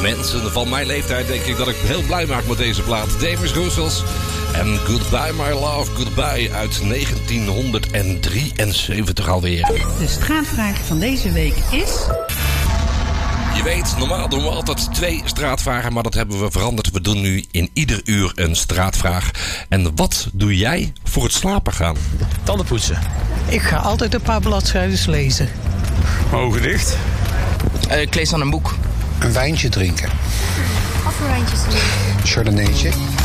Mensen van mijn leeftijd denk ik dat ik heel blij maak met deze plaat. Davis Roussos en Goodbye My Love, Goodbye uit 1973 alweer. De straatvraag van deze week is... Je weet, normaal doen we altijd 2 straatvragen, maar dat hebben we veranderd. We doen nu in ieder uur een straatvraag. En wat doe jij voor het slapen gaan? Tanden poetsen. Ik ga altijd een paar bladzijden lezen. Ogen dicht. Ik lees aan een boek. Een wijntje drinken. Of een wijntje drinken. Chardonnaytje.